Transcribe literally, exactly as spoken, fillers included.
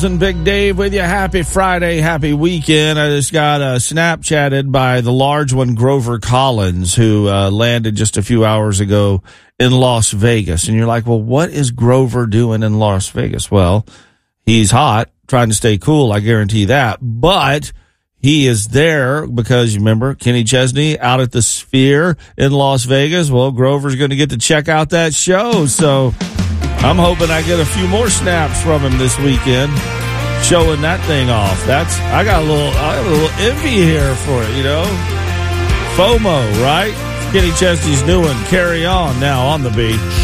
And Big Dave with you. Happy Friday, happy weekend. I just got uh, Snapchatted by the large one, Grover Collins, who uh, landed just a few hours ago in Las Vegas. And you're like, well, what is Grover doing in Las Vegas? Well, he's hot, trying to stay cool, I guarantee that. But he is there because, you remember, Kenny Chesney out at the Sphere in Las Vegas. Well, Grover's going to get to check out that show. So I'm hoping I get a few more snaps from him this weekend, showing that thing off. That's I got a little, I got a little envy here for it, you know. FOMO, right? Kenny Chesney's new one. Carry On now on the beat.